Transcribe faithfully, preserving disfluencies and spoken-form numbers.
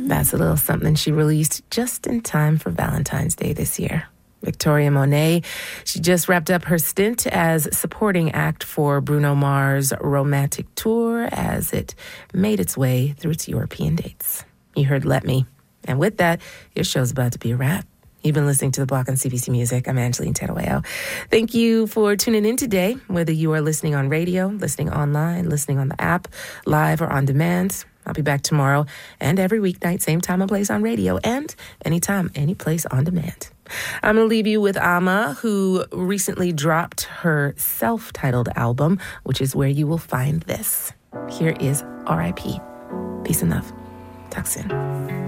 That's a little something she released just in time for Valentine's Day this year. Victoria Monet, she just wrapped up her stint as supporting act for Bruno Mars' Romantic Tour as it made its way through its European dates. You heard Let Me. And with that, your show's about to be a wrap. You've been listening to The Block on C B C Music. I'm Angeline Terueo. Thank you for tuning in today, whether you are listening on radio, listening online, listening on the app, live or on demand. I'll be back tomorrow and every weeknight, same time and place on radio, and anytime, any place on demand. I'm going to leave you with Ama, who recently dropped her self-titled album, which is where you will find this. Here is R I P Peace and love. Talk soon.